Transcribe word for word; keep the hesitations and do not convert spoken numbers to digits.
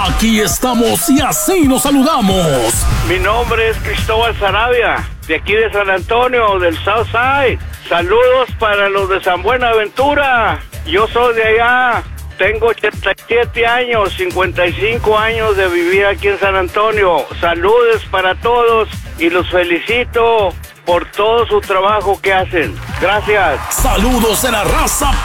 Aquí estamos y así nos saludamos. Mi nombre es Cristóbal Sarabia, de aquí de San Antonio, del Southside. Saludos para los de San Buenaventura. Yo soy de allá. Tengo ochenta y siete años, cincuenta y cinco años de vivir aquí en San Antonio. Saludos para todos y los felicito por todo su trabajo que hacen. Gracias. Saludos de la raza